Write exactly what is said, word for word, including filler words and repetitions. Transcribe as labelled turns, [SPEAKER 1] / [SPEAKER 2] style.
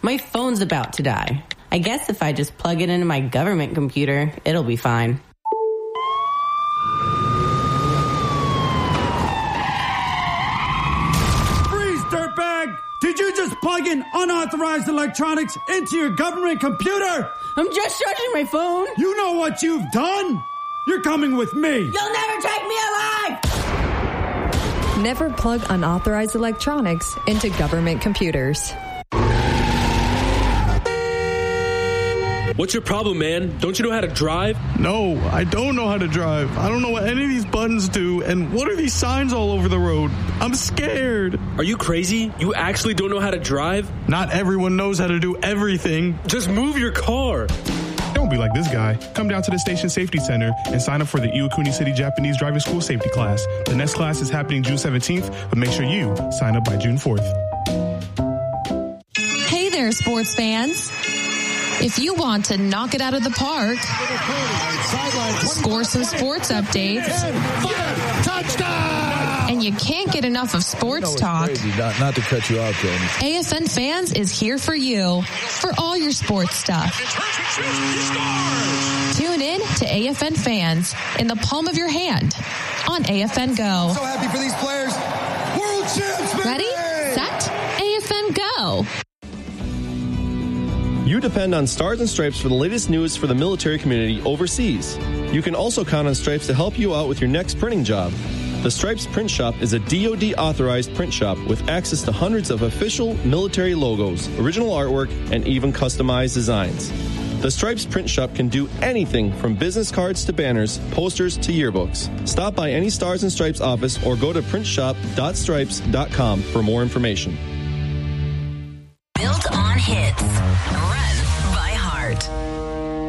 [SPEAKER 1] My phone's about to die. I guess if I just plug it into my government computer, it'll be fine.
[SPEAKER 2] Freeze, dirtbag! Did you just plug in unauthorized electronics into your government computer?
[SPEAKER 1] I'm just charging my phone.
[SPEAKER 2] You know what you've done? You're coming with me.
[SPEAKER 1] You'll never take me alive!
[SPEAKER 3] Never plug unauthorized electronics into government computers.
[SPEAKER 4] What's your problem, man? Don't you know how to drive?
[SPEAKER 5] No, I don't know how to drive. I don't know what any of these buttons do. And what are these signs all over the road? I'm scared.
[SPEAKER 4] Are you crazy? You actually don't know how to drive?
[SPEAKER 5] Not everyone knows how to do everything.
[SPEAKER 4] Just move your car.
[SPEAKER 6] Don't be like this guy. Come down to the Station Safety Center and sign up for the Iwakuni City Japanese Driving School Safety class. The next class is happening June seventeenth, but make sure you sign up by June fourth.
[SPEAKER 7] Hey there, sports fans. If you want to knock it out of the park, score some sports updates, and you can't get enough of sports talk,
[SPEAKER 8] not, not to cut you off, Jody.
[SPEAKER 7] A F N Fans is here for you for all your sports stuff. Tune in to A F N Fans in the palm of your hand on A F N Go.
[SPEAKER 8] So happy for these players. World champs, baby!
[SPEAKER 7] Ready, set, A F N Go.
[SPEAKER 9] You depend on Stars and Stripes for the latest news for the military community overseas. You can also count on Stripes to help you out with your next printing job. The Stripes Print Shop is a D O D-authorized print shop with access to hundreds of official military logos, original artwork, and even customized designs. The Stripes Print Shop can do anything from business cards to banners, posters to yearbooks. Stop by any Stars and Stripes office or go to print shop dot stripes dot com for more information.